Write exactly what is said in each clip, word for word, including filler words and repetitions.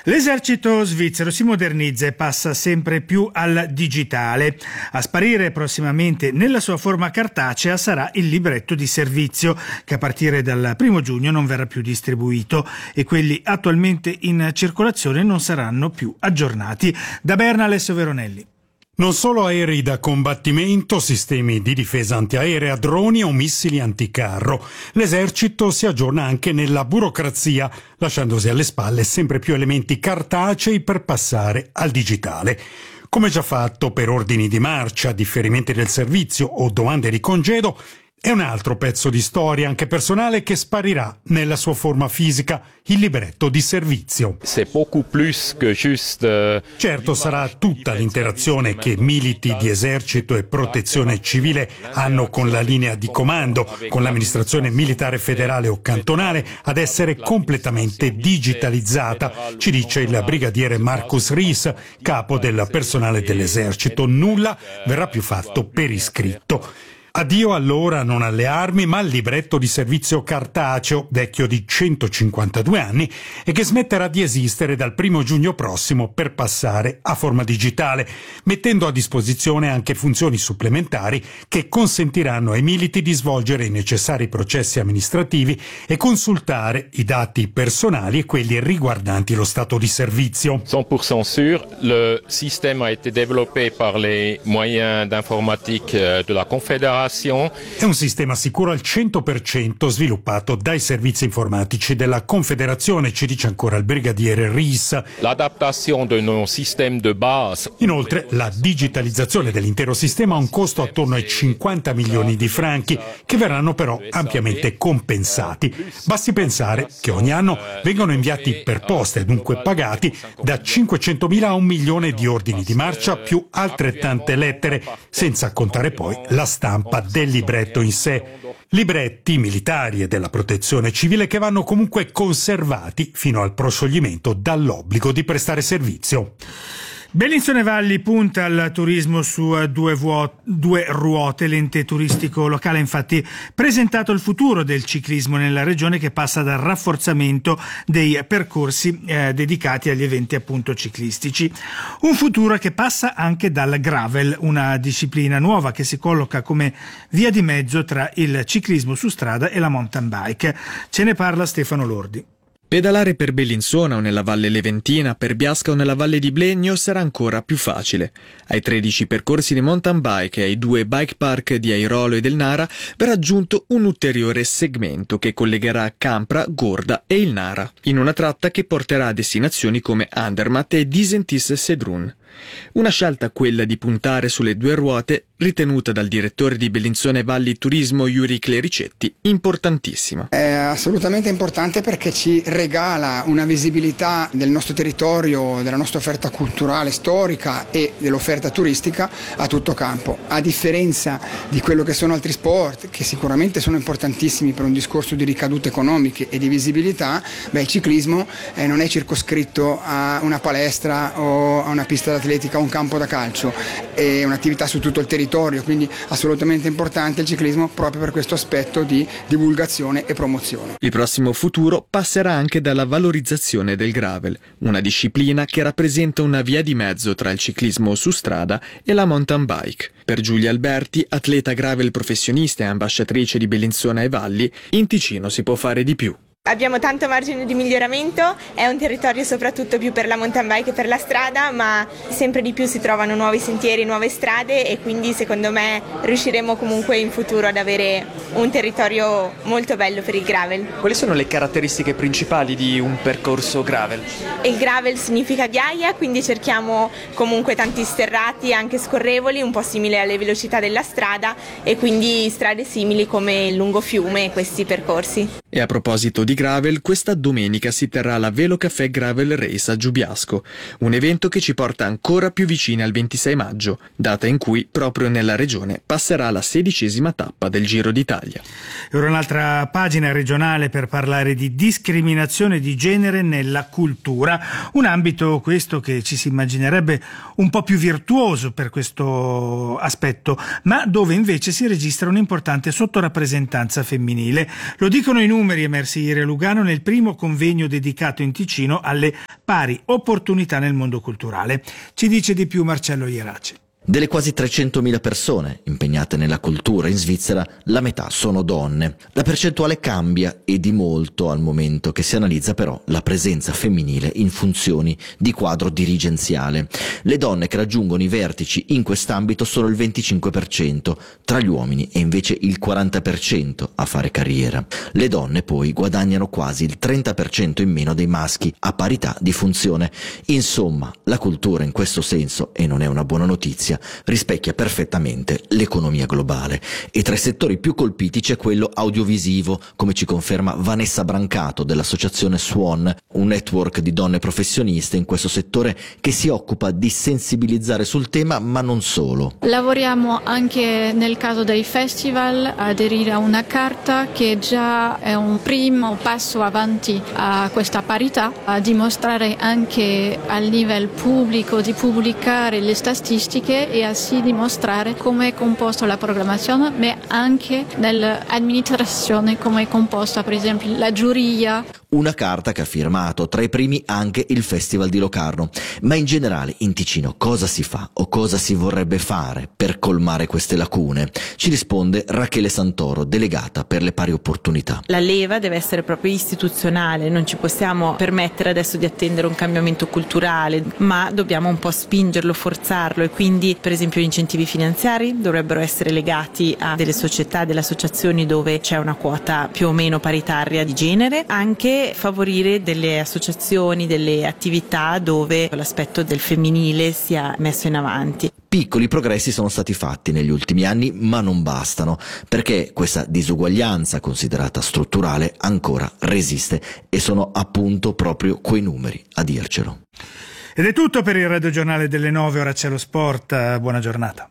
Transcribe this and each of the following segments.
L'esercito svizzero si modernizza e passa sempre più al digitale. A sparire prossimamente nella sua forma cartacea sarà il libretto di servizio, che a partire dal primo giugno non verrà più distribuito e quelli attualmente in circolazione non saranno più aggiornati. Da Berna, Alessio Veronelli. Non solo aerei da combattimento, sistemi di difesa antiaerea, droni o missili anticarro. L'esercito si aggiorna anche nella burocrazia, lasciandosi alle spalle sempre più elementi cartacei per passare al digitale. Come già fatto per ordini di marcia, differimenti del servizio o domande di congedo, è un altro pezzo di storia, anche personale, che sparirà nella sua forma fisica, il libretto di servizio. Certo, sarà tutta l'interazione che militi di esercito e protezione civile hanno con la linea di comando, con l'amministrazione militare federale o cantonale, ad essere completamente digitalizzata, ci dice il brigadiere Marcus Ries, capo del personale dell'esercito. Nulla verrà più fatto per iscritto. Addio allora non alle armi, ma al libretto di servizio cartaceo, vecchio di centocinquantadue anni, e che smetterà di esistere dal primo giugno prossimo per passare a forma digitale, mettendo a disposizione anche funzioni supplementari che consentiranno ai militi di svolgere i necessari processi amministrativi e consultare i dati personali e quelli riguardanti lo stato di servizio. cent pour cent sûr, le système a été développé par les moyens d'informatique de la Confédération. È un sistema sicuro al cento per cento sviluppato dai servizi informatici della Confederazione, ci dice ancora il brigadiere Ries. L'adaptation de nos systèmes de base. Inoltre, la digitalizzazione dell'intero sistema ha un costo attorno ai cinquanta milioni di franchi, che verranno però ampiamente compensati. Basti pensare che ogni anno vengono inviati per posta e dunque pagati da cinquecentomila a un milione di ordini di marcia più altrettante lettere, senza contare poi la stampa del libretto in sé. Libretti militari e della protezione civile che vanno comunque conservati fino al proscioglimento dall'obbligo di prestare servizio. Bellinzone Valli punta al turismo su due, vuo- due ruote. L'ente turistico locale ha infatti presentato il futuro del ciclismo nella regione, che passa dal rafforzamento dei percorsi eh, dedicati agli eventi appunto ciclistici. Un futuro che passa anche dal gravel, una disciplina nuova che si colloca come via di mezzo tra il ciclismo su strada e la mountain bike. Ce ne parla Stefano Lordi. Pedalare per Bellinzona o nella Valle Leventina, per Biasca o nella Valle di Blegno sarà ancora più facile. Ai tredici percorsi di mountain bike e ai due bike park di Airolo e del Nara verrà aggiunto un ulteriore segmento che collegherà Campra, Gorda e il Nara, in una tratta che porterà a destinazioni come Andermatt e Disentis-Sedrun. Una scelta, quella di puntare sulle due ruote, ritenuta dal direttore di Bellinzone Valli Turismo Yuri Clericetti importantissima. È assolutamente importante perché ci regala una visibilità del nostro territorio, della nostra offerta culturale, storica e dell'offerta turistica a tutto campo. A differenza di quello che sono altri sport, che sicuramente sono importantissimi per un discorso di ricadute economiche e di visibilità, beh, il ciclismo eh, non è circoscritto a una palestra o a una pista d'atletica o un campo da calcio, è un'attività su tutto il territorio. Quindi assolutamente importante il ciclismo proprio per questo aspetto di divulgazione e promozione. Il prossimo futuro passerà anche dalla valorizzazione del gravel, una disciplina che rappresenta una via di mezzo tra il ciclismo su strada e la mountain bike. Per Giulia Alberti, atleta gravel professionista e ambasciatrice di Bellinzona e Valli, in Ticino si può fare di più. Abbiamo tanto margine di miglioramento, è un territorio soprattutto più per la mountain bike e per la strada, ma sempre di più si trovano nuovi sentieri, nuove strade e quindi secondo me riusciremo comunque in futuro ad avere un territorio molto bello per il gravel. Quali sono le caratteristiche principali di un percorso gravel? Il gravel significa ghiaia, quindi cerchiamo comunque tanti sterrati anche scorrevoli, un po' simile alle velocità della strada e quindi strade simili come il lungofiume e questi percorsi. E a proposito di gravel, questa domenica si terrà la Velo Café Gravel Race a Giubiasco, un evento che ci porta ancora più vicini al ventisei maggio, data in cui proprio nella regione passerà la sedicesima tappa del Giro d'Italia. E ora un'altra pagina regionale per parlare di discriminazione di genere nella cultura, un ambito questo che ci si immaginerebbe un po' più virtuoso per questo aspetto, ma dove invece si registra un'importante sottorappresentanza femminile. Lo dicono i numeri numeri emersi ieri a Lugano nel primo convegno dedicato in Ticino alle pari opportunità nel mondo culturale. Ci dice di più Marcello Ierace. Delle quasi trecentomila persone impegnate nella cultura in Svizzera, la metà sono donne. La percentuale cambia e di molto al momento che si analizza però la presenza femminile in funzioni di quadro dirigenziale. Le donne che raggiungono i vertici in quest'ambito sono il venticinque per cento, tra gli uomini è invece il quaranta per cento a fare carriera. Le donne poi guadagnano quasi il trenta per cento in meno dei maschi a parità di funzione. Insomma, la cultura in questo senso, e non è una buona notizia, rispecchia perfettamente l'economia globale e tra i settori più colpiti c'è quello audiovisivo, come ci conferma Vanessa Brancato dell'associazione Swan, un network di donne professioniste in questo settore che si occupa di sensibilizzare sul tema, ma non solo. Lavoriamo anche nel caso dei festival, aderire a una carta che già è un primo passo avanti a questa parità, a dimostrare anche a livello pubblico di pubblicare le statistiche e así dimostrare come è composta la programmazione, ma anche nell'amministrazione come è composta per esempio la giuria. Una carta che ha firmato tra i primi anche il Festival di Locarno. Ma in generale in Ticino cosa si fa o cosa si vorrebbe fare per colmare queste lacune? Ci risponde Rachele Santoro, delegata per le pari opportunità. La leva deve essere proprio istituzionale, non ci possiamo permettere adesso di attendere un cambiamento culturale, ma dobbiamo un po' spingerlo, forzarlo, e quindi per esempio gli incentivi finanziari dovrebbero essere legati a delle società, delle associazioni dove c'è una quota più o meno paritaria di genere, anche favorire delle associazioni, delle attività dove l'aspetto del femminile sia messo in avanti. Piccoli progressi sono stati fatti negli ultimi anni, ma non bastano, perché questa disuguaglianza considerata strutturale ancora resiste e sono appunto proprio quei numeri a dircelo. Ed è tutto per il Radio Giornale delle nove, ora c'è lo sport. Buona giornata.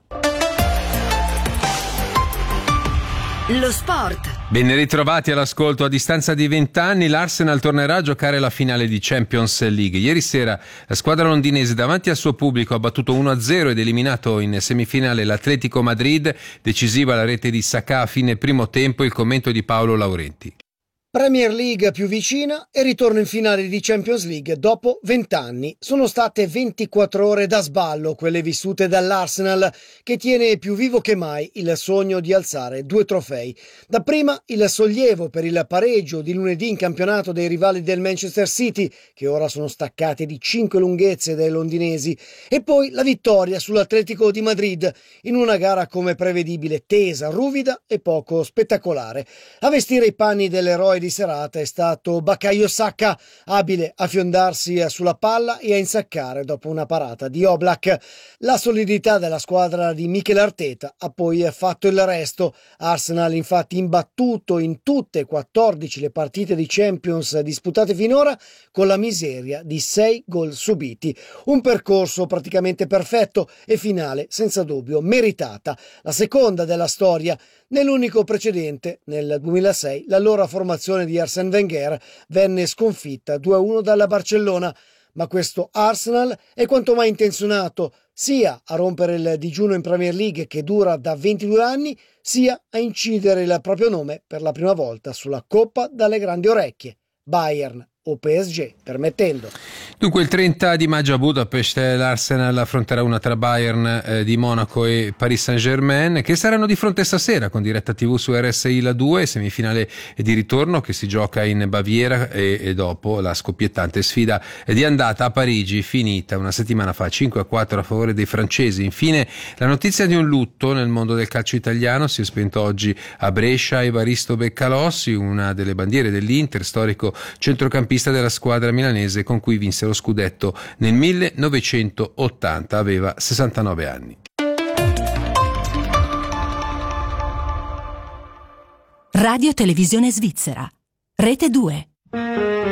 Lo sport. Ben ritrovati all'ascolto. A distanza di vent'anni l'Arsenal tornerà a giocare la finale di Champions League. Ieri sera la squadra londinese davanti al suo pubblico ha battuto uno a zero ed eliminato in semifinale l'Atletico Madrid, decisiva la rete di Saka a fine primo tempo. Il commento di Paolo Laurenti. Premier League più vicina e ritorno in finale di Champions League dopo vent'anni. Sono state ventiquattro ore da sballo quelle vissute dall'Arsenal, che tiene più vivo che mai il sogno di alzare due trofei. Dapprima il sollievo per il pareggio di lunedì in campionato dei rivali del Manchester City, che ora sono staccati di cinque lunghezze dai londinesi, e poi la vittoria sull'Atletico di Madrid in una gara come prevedibile tesa, ruvida e poco spettacolare. A vestire i panni dell'eroe di serata è stato Bukayo Saka, abile a fiondarsi sulla palla e a insaccare dopo una parata di Oblak. La solidità della squadra di Mikel Arteta ha poi fatto il resto. Arsenal infatti imbattuto in tutte e quattordici le partite di Champions disputate finora con la miseria di sei gol subiti. Un percorso praticamente perfetto e finale senza dubbio meritata, la seconda della storia. Nell'unico precedente, nel duemilasei, l'allora formazione di Arsène Wenger venne sconfitta due a uno dalla Barcellona, ma questo Arsenal è quanto mai intenzionato sia a rompere il digiuno in Premier League, che dura da ventidue anni, sia a incidere il proprio nome per la prima volta sulla Coppa dalle grandi orecchie, Bayern o P S G, permettendo. Dunque il trenta di maggio a Budapest l'Arsenal affronterà una tra Bayern eh, di Monaco e Paris Saint-Germain, che saranno di fronte stasera con diretta tivù su R S I La due, semifinale di ritorno che si gioca in Baviera e, e dopo la scoppiettante sfida di andata a Parigi, finita una settimana fa cinque a quattro a favore dei francesi. Infine la notizia di un lutto nel mondo del calcio italiano. Si è spento oggi a Brescia Evaristo Beccalossi, una delle bandiere dell'Inter, storico centrocampista della squadra milanese con cui vinse lo scudetto nel millenovecentottanta, aveva sessantanove anni. Radio Televisione Svizzera, Rete due.